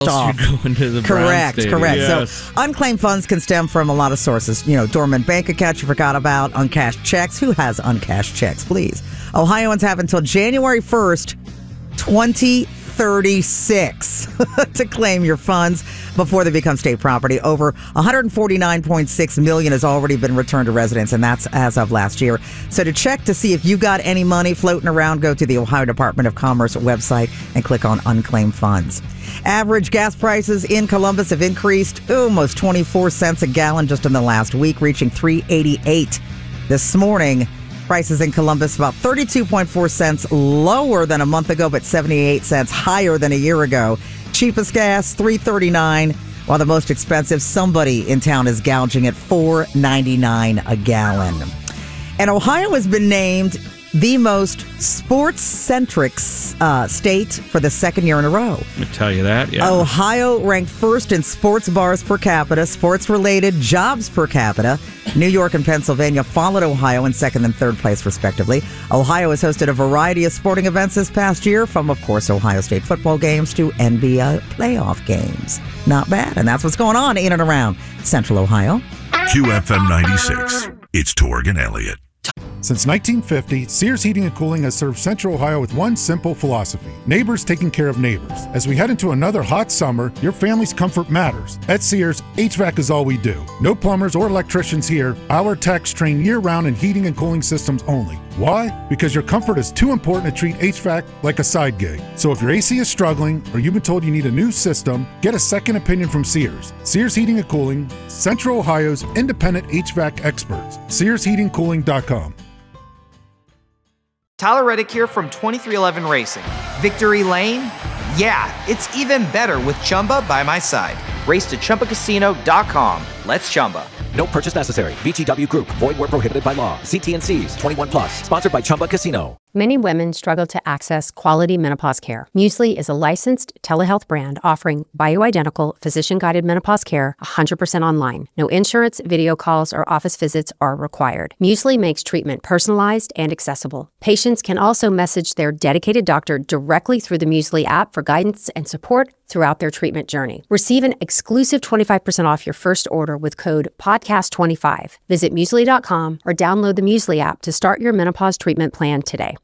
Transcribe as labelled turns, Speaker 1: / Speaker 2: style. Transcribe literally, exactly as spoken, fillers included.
Speaker 1: off.
Speaker 2: You're going to the Brown
Speaker 1: Correct,
Speaker 2: Stadium.
Speaker 1: correct.
Speaker 2: Yes.
Speaker 1: So unclaimed funds can stem from a lot of sources. You know, dormant bank accounts you forgot about, uncashed checks. Who has uncashed checks, please? Ohioans have until January first, twenty thirty-six to claim your funds before they become state property. Over one hundred forty-nine point six million dollars has already been returned to residents, and that's as of last year. So to check to see if you got any money floating around, go to the Ohio Department of Commerce website and click on unclaimed funds. Average gas prices in Columbus have increased almost twenty-four cents a gallon just in the last week, reaching three eighty-eight this morning. Prices in Columbus about thirty-two point four cents lower than a month ago, but seventy-eight cents higher than a year ago. Cheapest gas, three thirty-nine, while the most expensive, somebody in town is gouging at four ninety-nine a gallon. And Ohio has been named the most sports-centric uh, state for the second year in a row.
Speaker 2: Let me tell you that, yeah.
Speaker 1: Ohio ranked first in sports bars per capita, sports-related jobs per capita. New York and Pennsylvania followed Ohio in second and third place, respectively. Ohio has hosted a variety of sporting events this past year, from, of course, Ohio State football games to N B A playoff games. Not bad. And that's what's going on in and around Central Ohio.
Speaker 3: Q F M ninety-six. It's Torg and Elliott.
Speaker 4: Since nineteen fifty, Sears Heating and Cooling has served Central Ohio with one simple philosophy: neighbors taking care of neighbors. As we head into another hot summer, your family's comfort matters. At Sears, H V A C is all we do. No plumbers or electricians here. Our techs train year-round in heating and cooling systems only. Why? Because your comfort is too important to treat H V A C like a side gig. So if your A C is struggling or you've been told you need a new system, get a second opinion from Sears. Sears Heating and Cooling, Central Ohio's independent H V A C experts. Sears Heating Cooling dot com.
Speaker 5: Tyler Reddick here from twenty-three eleven Racing. Victory Lane? Yeah, it's even better with Chumba by my side. Race to Chumba Casino dot com. Let's Chumba.
Speaker 6: No purchase necessary. V G W Group. Void where prohibited by law. See T and C's. twenty-one plus. Sponsored by Chumba Casino.
Speaker 7: Many women struggle to access quality menopause care. Muesli is a licensed telehealth brand offering bioidentical, physician-guided menopause care one hundred percent online. No insurance, video calls, or office visits are required. Muesli makes treatment personalized and accessible. Patients can also message their dedicated doctor directly through the Muesli app for guidance and support throughout their treatment journey. Receive an exclusive twenty-five percent off your first order with code podcast twenty-five. Visit Muesli dot com or download the Muesli app to start your menopause treatment plan today.